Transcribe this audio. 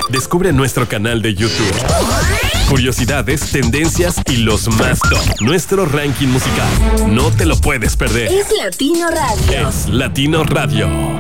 Descubre nuestro canal de YouTube. Curiosidades, tendencias y los más top. Nuestro ranking musical. No te lo puedes perder. Es Latino Radio. Es Latino Radio.